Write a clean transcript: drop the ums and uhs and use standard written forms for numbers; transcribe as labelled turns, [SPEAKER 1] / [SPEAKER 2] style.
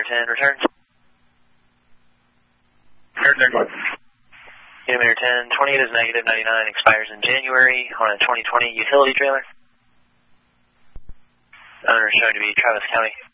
[SPEAKER 1] Unimeter 10, return.
[SPEAKER 2] Return.
[SPEAKER 1] Unimeter 10, 28 is negative 99, expires in January on a 2020 utility trailer. Owner showing to be Travis County.